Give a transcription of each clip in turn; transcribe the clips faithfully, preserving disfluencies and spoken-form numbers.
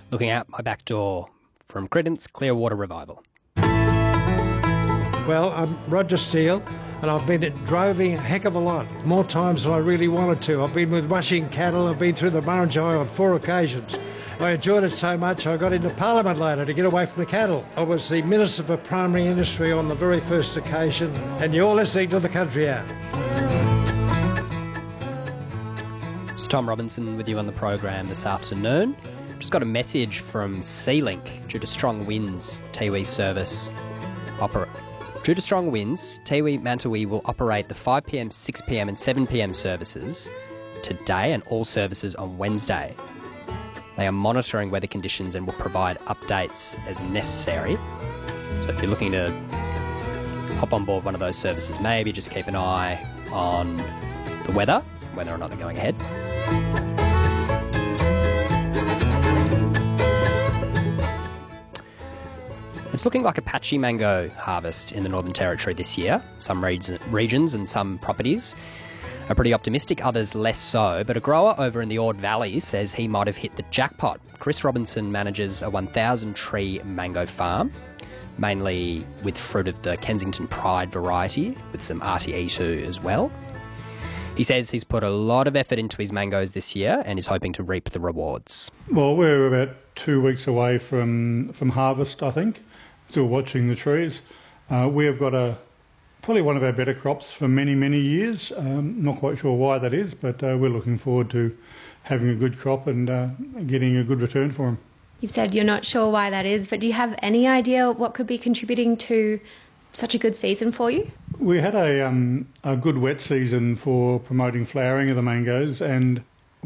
Looking out my back door from Credence Clearwater Revival. Well, I'm Roger Steele, and I've been droving a heck of a lot, more times than I really wanted to. I've been with Washing Cattle, I've been through the Murrumbidgee on four occasions. I enjoyed it so much I got into Parliament later to get away from the cattle. I was the Minister for Primary Industry on the very first occasion, and you're listening to The Country Hour. It's Tom Robinson with you on the program this afternoon. Just got a message from Sealink. Due to strong winds, the Tiwi service opera. Due to strong winds, Tiwi Mantawai will operate the five p m, six p m and seven p m services today and all services on Wednesday. They are monitoring weather conditions and will provide updates as necessary. So if you're looking to hop on board one of those services, maybe just keep an eye on the weather, whether or not they're going ahead. It's looking like a patchy mango harvest in the Northern Territory this year. Some regions and some properties are pretty optimistic, others less so. But a grower over in the Ord Valley says he might have hit the jackpot. Chris Robinson manages a one thousand tree mango farm, mainly with fruit of the Kensington Pride variety, with some R T E too as well. He says he's put a lot of effort into his mangoes this year and is hoping to reap the rewards. Well, we're about two weeks away from, from harvest, I think. Still watching the trees. Uh, we have got a probably one of our better crops for many, many years. Um, not quite sure why that is, but uh, we're looking forward to having a good crop and uh, getting a good return for them. You've said you're not sure why that is, but do you have any idea what could be contributing to such a good season for you? We had a, um, a good wet season for promoting flowering of the mangoes, and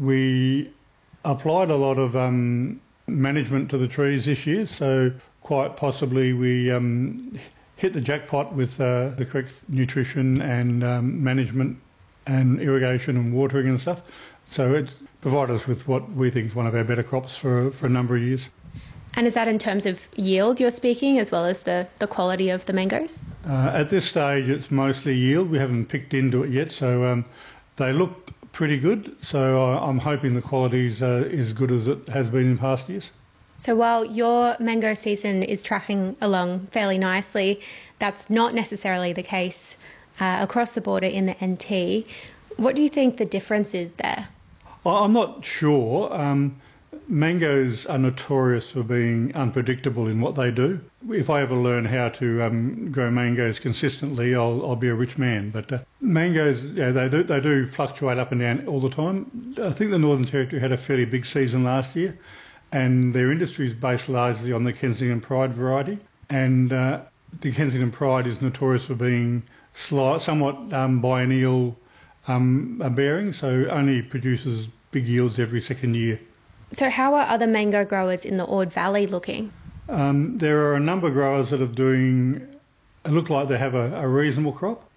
we applied a lot of um, management to the trees this year, so quite possibly we um, hit the jackpot with uh, the correct nutrition and um, management and irrigation and watering and stuff. So it provided us with what we think is one of our better crops for, for a number of years. And is that in terms of yield you're speaking, as well as the, the quality of the mangoes? Uh, at this stage it's mostly yield. We haven't picked into it yet, so um, they look pretty good. So uh, I'm hoping the quality is uh, as good as it has been in past years. So while your mango season is tracking along fairly nicely, that's not necessarily the case uh, across the border in the N T. What do you think the difference is there? I'm not sure. Um, mangoes are notorious for being unpredictable in what they do. If I ever learn how to um, grow mangoes consistently, I'll, I'll be a rich man. But uh, mangoes, yeah, they do, they do fluctuate up and down all the time. I think the Northern Territory had a fairly big season last year, and their industry is based largely on the Kensington Pride variety. And uh, the Kensington Pride is notorious for being slight, somewhat um, biennial um, bearing, so only produces big yields every second year. So how are other mango growers in the Ord Valley looking? Um, there are a number of growers that are doing, it look like they have a, a reasonable crop.